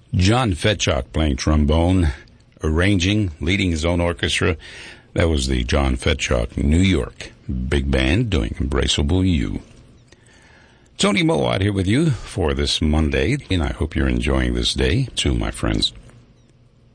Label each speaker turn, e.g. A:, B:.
A: John Fetchock playing trombone, arranging, leading his own orchestra. That was the John Fetchock New York Big Band doing Embraceable You. Tony Mowat here with you for this Monday, and I hope you're enjoying this day. To my friends